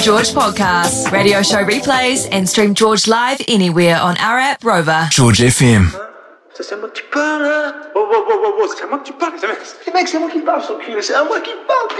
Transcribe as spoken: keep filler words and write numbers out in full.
George Podcasts, radio show replays, and stream George live anywhere on our app Rover. George F M. Se mo ti parla, oh, oh, oh, oh, se mo ti parla, se mo ti parla, so cute, se mo ti parla.